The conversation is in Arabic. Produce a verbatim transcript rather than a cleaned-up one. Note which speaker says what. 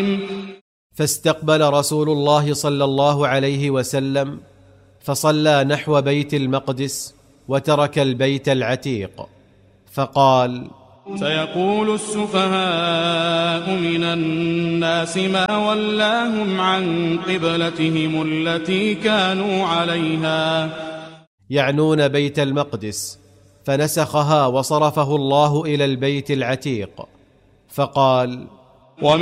Speaker 1: فاستقبل رسول الله صلى الله عليه وسلم فصلى نحو بيت المقدس وترك البيت العتيق، فقال:
Speaker 2: سيقول السفهاء من الناس ما ولاهم عن قبلتهم التي كانوا عليها،
Speaker 1: يعنون بيت المقدس، فنسخها وصرفه الله إلى البيت العتيق، فقال: